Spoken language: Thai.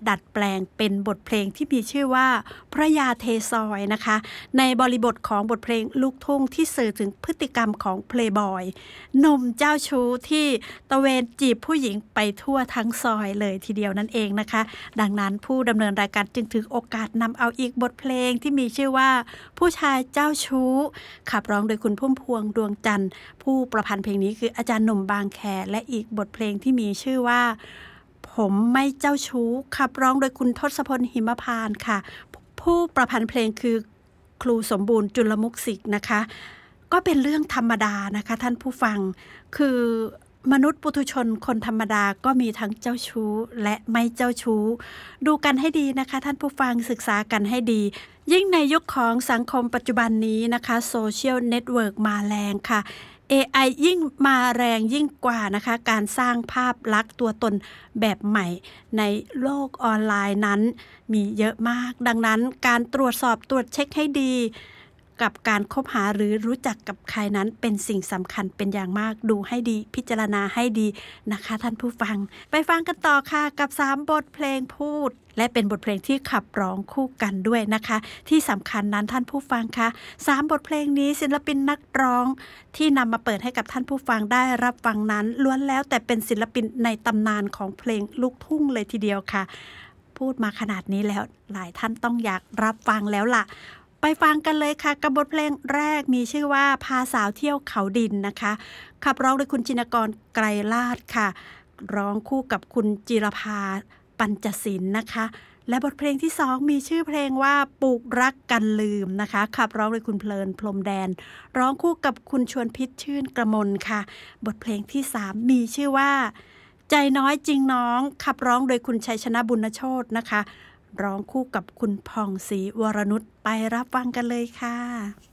ดัดแปลงเป็นบทเพลงที่มีชื่อว่าพระยาเทซอยนะคะในบริบทของบทเพลงลูกทุ่งที่สื่อถึงพฤติกรรมของเพลย์บอยหนุ่มเจ้าชู้ที่ตะเวนจีบผู้หญิงไปทั่วทั้งซอยเลยทีเดียวนั่นเองนะคะดังนั้นผู้ดำเนินรายการจึงถือโอกาสนำเอาอีกบทเพลงที่มีชื่อว่าผู้ชายเจ้าชู้ขับร้องโดยคุณพุ่มพวงดวงจันทร์ผู้ประพันธ์เพลงนี้คืออาจารย์หนุ่มบางแคและอีกบทเพลงที่มีชื่อว่าผมไม่เจ้าชู้ขับร้องโดยคุณทศพลหิมพานต์ค่ะผู้ประพันธ์เพลงคือครูสมบูรณ์จุลมุกสิกนะคะก็เป็นเรื่องธรรมดานะคะท่านผู้ฟังคือมนุษย์ปุถุชนคนธรรมดาก็มีทั้งเจ้าชู้และไม่เจ้าชู้ดูกันให้ดีนะคะท่านผู้ฟังศึกษากันให้ดียิ่งในยุคของสังคมปัจจุบันนี้นะคะโซเชียลเน็ตเวิร์กมาแรงค่ะ AI ยิ่งมาแรงยิ่งกว่านะคะการสร้างภาพลักษณ์ตัวตนแบบใหม่ในโลกออนไลน์นั้นมีเยอะมากดังนั้นการตรวจสอบตรวจเช็คให้ดีกับการคบหาหรือรู้จักกับใครนั้นเป็นสิ่งสำคัญเป็นอย่างมากดูให้ดีพิจารณาให้ดีนะคะท่านผู้ฟังไปฟังกันต่อค่ะกับ3บทเพลงพูดและเป็นบทเพลงที่ขับร้องคู่กันด้วยนะคะที่สำคัญนั้นท่านผู้ฟังคะ3บทเพลงนี้ศิลปินนักร้องที่นำมาเปิดให้กับท่านผู้ฟังได้รับฟังนั้นล้วนแล้วแต่เป็นศิลปินในตำนานของเพลงลูกทุ่งเลยทีเดียวค่ะพูดมาขนาดนี้แล้วหลายท่านต้องอยากรับฟังแล้วล่ะไปฟังกันเลยค่ะกับบทเพลงแรกมีชื่อว่าพาสาวเที่ยวเขาดินนะคะขับร้องโดยคุณจินกรไกรลาศค่ะร้องคู่กับคุณจิรภาปัญจศิลป์นะคะและบทเพลงที่2มีชื่อเพลงว่าปลูกรักกันลืมนะคะขับร้องโดยคุณเพลินพรหมแดนร้องคู่กับคุณชวนพิษชื่นกระมนค่ะบทเพลงที่3มีชื่อว่าใจน้อยจริงน้องขับร้องโดยคุณชัยชนะบุญโชตินะคะร้องคู่กับคุณผ่องศรีวรนุชไปรับฟังกันเลยค่ะ